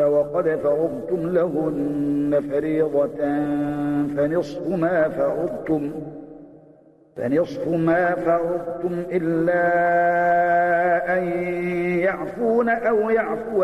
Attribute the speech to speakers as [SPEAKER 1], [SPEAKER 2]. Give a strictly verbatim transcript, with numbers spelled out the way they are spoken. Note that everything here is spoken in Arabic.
[SPEAKER 1] وقد فرضتم لهن فريضة فنصف ما فرضتم فنصف ما فرضتم إلا أن يعفون أو يعفو